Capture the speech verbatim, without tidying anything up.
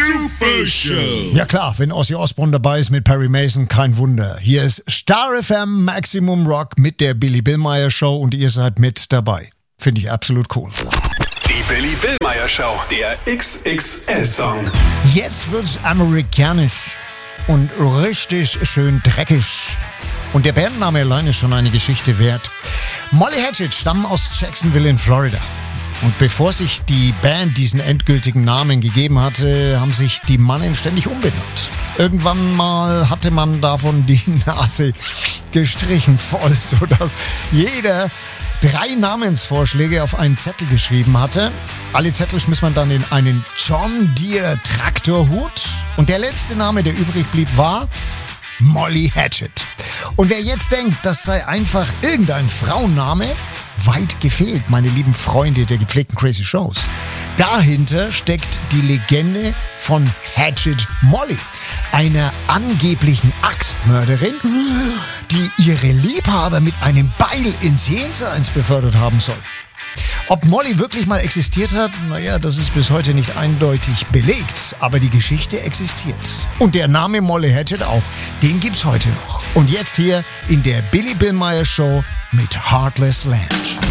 Super Show. Ja klar, wenn Ozzy Osbourne dabei ist mit Perry Mason, kein Wunder. Hier ist Star F M Maximum Rock mit der Billy Billmeyer Show und ihr seid mit dabei. Finde ich absolut cool. Die Billy Billmeyer Show, der X X L-Song. Jetzt wird's amerikanisch und richtig schön dreckig. Und der Bandname allein ist schon eine Geschichte wert. Molly Hatchet stammen aus Jacksonville in Florida. Und bevor sich die Band diesen endgültigen Namen gegeben hatte, haben sich die Mannen ständig umbenannt. Irgendwann mal hatte man davon die Nase gestrichen voll, sodass jeder drei Namensvorschläge auf einen Zettel geschrieben hatte. Alle Zettel schmiss man dann in einen John Deere Traktorhut. Und der letzte Name, der übrig blieb, war Molly Hatchet. Und wer jetzt denkt, das sei einfach irgendein Frauenname, weit gefehlt, meine lieben Freunde der gepflegten Crazy Shows. Dahinter steckt die Legende von Hatchet Molly, einer angeblichen Axtmörderin, die ihre Liebhaber mit einem Beil ins Jenseits befördert haben soll. Ob Molly wirklich mal existiert hat, naja, das ist bis heute nicht eindeutig belegt, aber die Geschichte existiert. Und der Name Molly Hatchet auch, den gibt's heute noch. Und jetzt hier in der Billy Billmeyer Show mit Heartless Land.